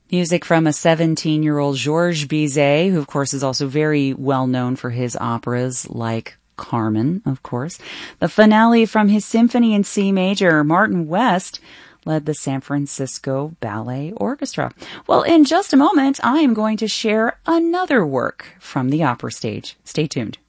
Music from a 17-year-old Georges Bizet, who of course is also very well known for his operas like Carmen, of course. The finale from his symphony in C major. Martin West led the San Francisco Ballet Orchestra. Well, in just a moment, I am going to share another work from the opera stage. Stay tuned.